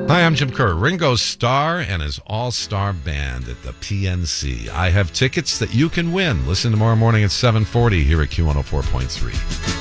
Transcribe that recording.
Hi, I'm Jim Kerr. Ringo Starr and his all-star band at the PNC. I have tickets that you can win. Listen tomorrow morning at 7:40 here at Q104.3.